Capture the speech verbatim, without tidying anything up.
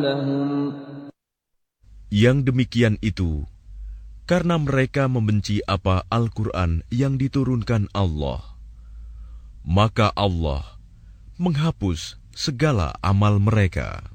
Yang demikian itu karena mereka membenci apa Al-Quran yang diturunkan Allah, maka Allah menghapus segala amal mereka.